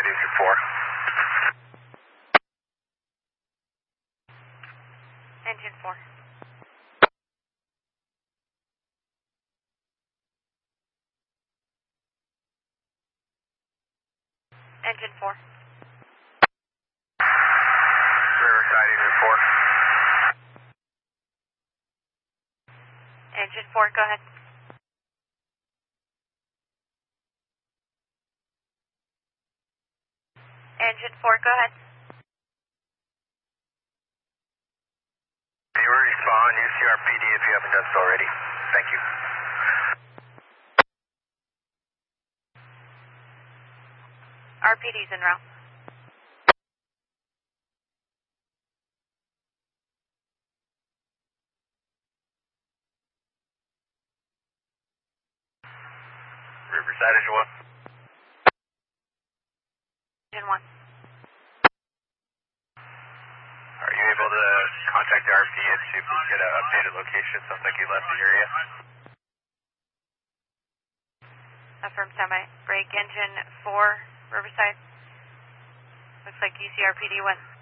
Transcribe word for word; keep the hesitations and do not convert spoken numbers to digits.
engine four. Engine four. Engine four. Riverside, engine four. Engine four, go ahead. Engine four, go ahead. You will respond, U C R P D if you haven't done so already. Thank you. R P D's en route. Riverside, engine one. Engine one. Are you able to contact the R P and see if we can get an updated location? Sounds like you left the area. Affirm standby. Break engine four, Riverside. Looks like U C R P D went